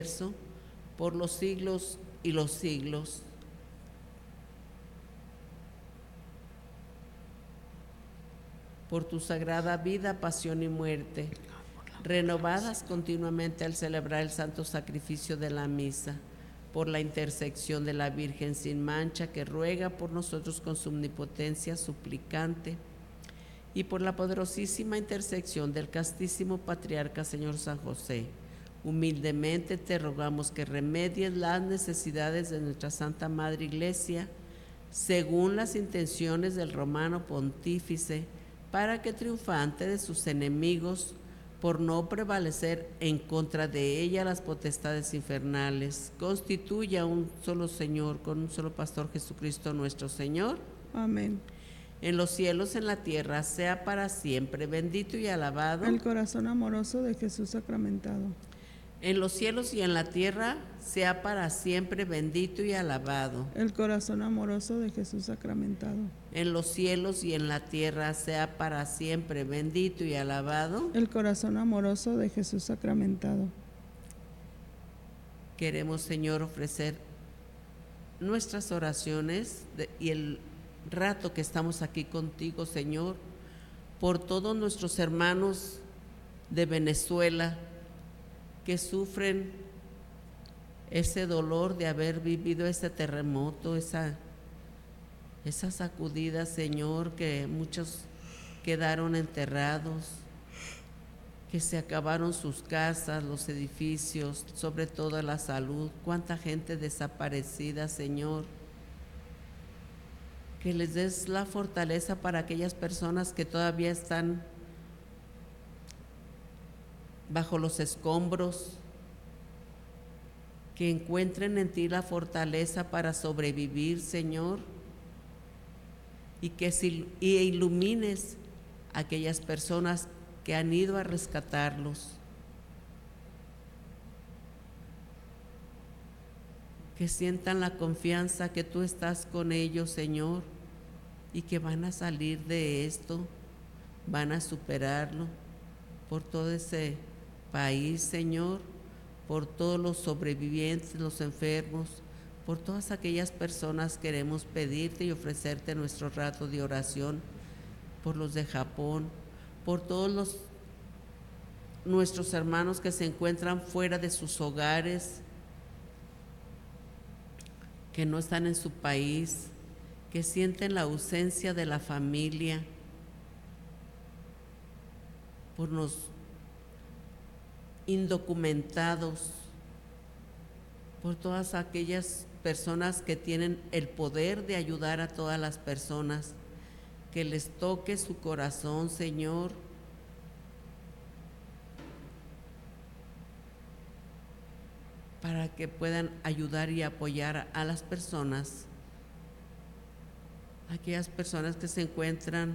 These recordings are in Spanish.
por los siglos y los siglos. Por tu sagrada vida, pasión y muerte, renovadas continuamente al celebrar el santo sacrificio de la misa, por la intersección de la Virgen sin mancha que ruega por nosotros con su omnipotencia suplicante, y por la poderosísima intersección del castísimo patriarca Señor San José, humildemente te rogamos que remedies las necesidades de nuestra Santa Madre Iglesia, según las intenciones del Romano Pontífice, para que triunfante de sus enemigos, por no prevalecer en contra de ella las potestades infernales, constituya un solo Señor, con un solo Pastor Jesucristo nuestro Señor. Amén. En los cielos, en la tierra, sea para siempre bendito y alabado. El corazón amoroso de Jesús sacramentado. En los cielos y en la tierra, sea para siempre bendito y alabado. El corazón amoroso de Jesús sacramentado. En los cielos y en la tierra, sea para siempre bendito y alabado. El corazón amoroso de Jesús sacramentado. Queremos, Señor, ofrecer nuestras oraciones y el rato que estamos aquí contigo, Señor, por todos nuestros hermanos de Venezuela que sufren ese dolor de haber vivido ese terremoto, esa sacudida, Señor, que muchos quedaron enterrados, que se acabaron sus casas, los edificios, sobre todo la salud. Cuánta gente desaparecida, Señor. Que les des la fortaleza para aquellas personas que todavía están bajo los escombros, que encuentren en ti la fortaleza para sobrevivir, Señor, y que ilumines a aquellas personas que han ido a rescatarlos, que sientan la confianza que tú estás con ellos, Señor, y que van a salir de esto, van a superarlo, por todo ese país, Señor, por todos los sobrevivientes, los enfermos, por todas aquellas personas queremos pedirte y ofrecerte nuestro rato de oración, por los de Japón, por todos nuestros hermanos que se encuentran fuera de sus hogares, que no están en su país, que sienten la ausencia de la familia, por los indocumentados, por todas aquellas personas que tienen el poder de ayudar a todas las personas, que les toque su corazón, Señor, para que puedan ayudar y apoyar a las personas, aquellas personas que se encuentran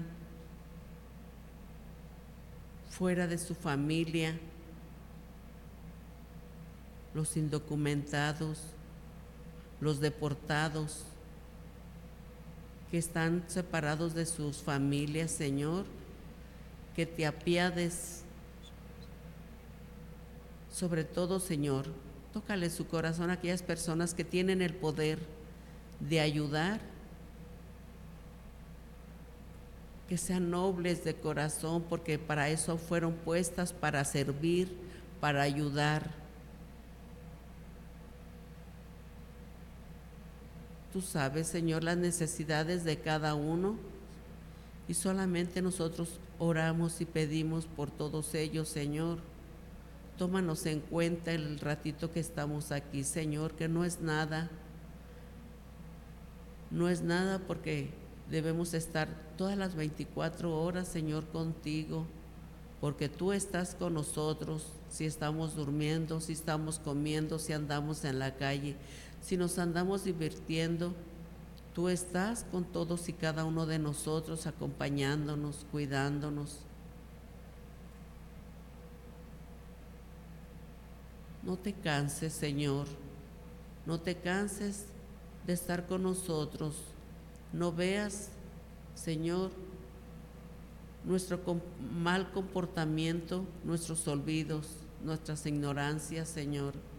fuera de su familia, los indocumentados, los deportados, que están separados de sus familias, Señor, que te apiades. Sobre todo, Señor, tócale su corazón a aquellas personas que tienen el poder de ayudar, que sean nobles de corazón, porque para eso fueron puestas, para servir, para ayudar. Tú sabes, Señor, las necesidades de cada uno y solamente nosotros oramos y pedimos por todos ellos, Señor. Tómanos en cuenta el ratito que estamos aquí, Señor, que no es nada. No es nada porque debemos estar todas las 24 horas, Señor, contigo, porque tú estás con nosotros, si estamos durmiendo, si estamos comiendo, si andamos en la calle, si nos andamos divirtiendo, tú estás con todos y cada uno de nosotros, acompañándonos, cuidándonos. No te canses, Señor, no te canses de estar con nosotros. No veas, Señor, nuestro mal comportamiento, nuestros olvidos, nuestras ignorancias, Señor.